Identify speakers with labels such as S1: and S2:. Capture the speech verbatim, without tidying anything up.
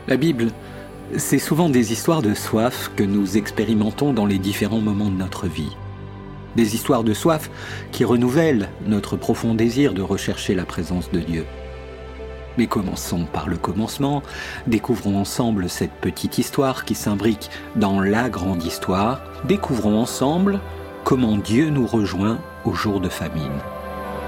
S1: La Bible, c'est souvent des histoires de soif que nous expérimentons dans les différents moments de notre vie. Des histoires de soif qui renouvellent notre profond désir de rechercher la présence de Dieu. Mais commençons par le commencement, découvrons ensemble cette petite histoire qui s'imbrique dans la grande histoire, découvrons ensemble comment Dieu nous rejoint au jour de famine.